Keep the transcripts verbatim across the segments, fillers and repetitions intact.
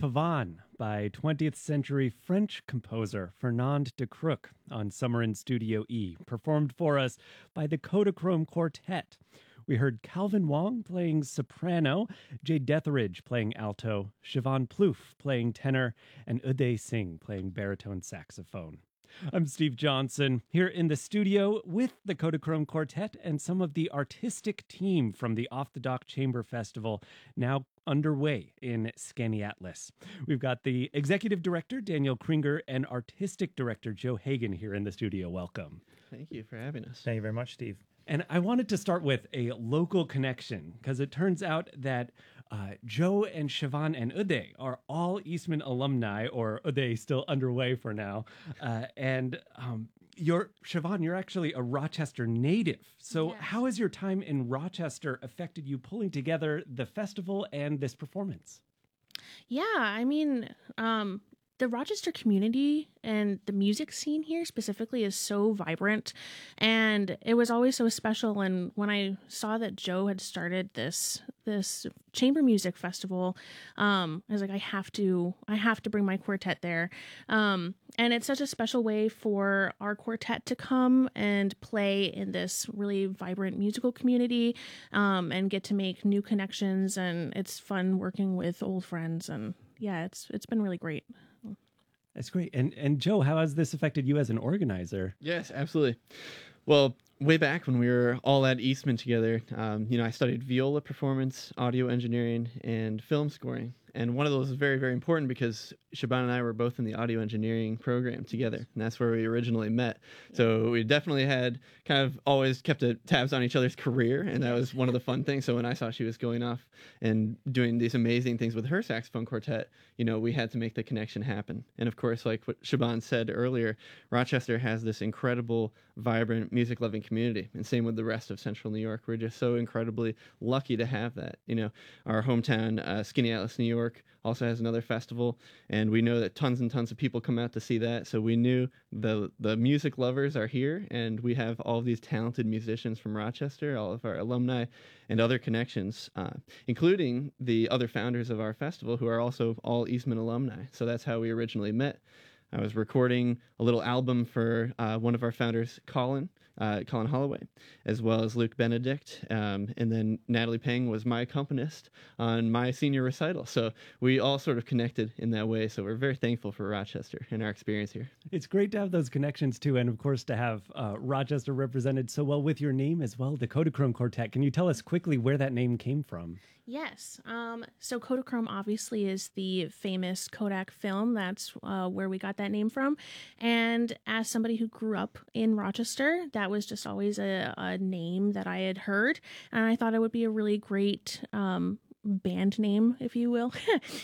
Pavane by twentieth century French composer Fernand de Crook on Summer in Studio E, performed for us by the Kodachrome Quartet. We heard Calvin Wong playing soprano, Jade Detheridge playing alto, Siobhan Plouffe playing tenor, and Uday Singh playing baritone saxophone. I'm Steve Johnson, here in the studio with the Kodachrome Quartet and some of the artistic team from the Off the Dock Chamber Festival, now underway in Skaneateles. We've got the executive director, Daniel Kringer, and artistic director, Joe Hagan, here in the studio. Welcome. Thank you for having us. Thank you very much, Steve. And I wanted to start with a local connection, because it turns out that uh, Joe and Siobhan and Uday are all Eastman alumni, or Uday still underway for now. Uh, and um, you're, Siobhan, you're actually a Rochester native. So Yes. how has your time in Rochester affected you pulling together the festival and this performance? Yeah, I mean, um, the Rochester community and the music scene here specifically is so vibrant, and it was always so special. And when I saw that Joe had started this this chamber music festival, um, I was like, I have to, I have to bring my quartet there. Um, and it's such a special way for our quartet to come and play in this really vibrant musical community, um, and get to make new connections. And it's fun working with old friends, and yeah, it's it's been really great. That's great. And and Joe, how has this affected you as an organizer? Yes, absolutely. Well, way back when we were all at Eastman together, um, you know, I studied viola performance, audio engineering, and film scoring. And one of those is very, very important because Siobhan and I were both in the audio engineering program together, and that's where we originally met. So we definitely had kind of always kept a, tabs on each other's career, and that was one of the fun things. So when I saw she was going off and doing these amazing things with her saxophone quartet, you know, we had to make the connection happen. And of course, like what Siobhan said earlier, Rochester has this incredible, vibrant, music-loving community, and same with the rest of Central New York. We're just so incredibly lucky to have that. You know, our hometown, uh, Skaneateles, New York, also has another festival, and we know that tons and tons of people come out to see that. So we knew the the music lovers are here, and we have all of these talented musicians from Rochester, all of our alumni, and other connections, uh, including the other founders of our festival, who are also all Eastman alumni. So that's how we originally met. I was recording a little album for uh, one of our founders, Colin, uh, Colin Holloway, as well as Luke Benedict. Um, and then Natalie Peng was my accompanist on my senior recital. So we all sort of connected in that way. So we're very thankful for Rochester and our experience here. It's great to have those connections, too. And, of course, to have uh, Rochester represented so well with your name as well, the Kodachrome Quartet. Can you tell us quickly where that name came from? Yes. Um, so Kodachrome obviously is the famous Kodak film. That's uh, where we got that name from. And as somebody who grew up in Rochester, that was just always a, a name that I had heard. And I thought it would be a really great um, band name, if you will.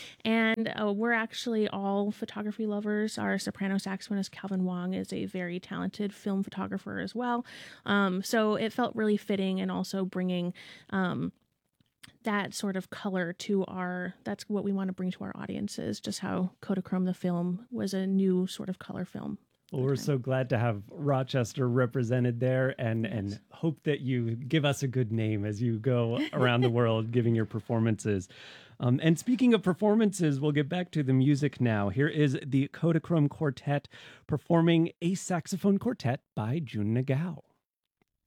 and uh, we're actually all photography lovers. Our soprano saxophonist, Calvin Wong, is a very talented film photographer as well. Um, so it felt really fitting, and also bringing Um, that sort of color to our, that's what we want to bring to our audiences, just how Kodachrome the film was a new sort of color film. Well, we're so glad to have Rochester represented there, and, Yes. and hope that you give us a good name as you go around the world giving your performances. Um, and speaking of performances, we'll get back to the music now. Here is the Kodachrome Quartet performing a saxophone quartet by Jun Nagao.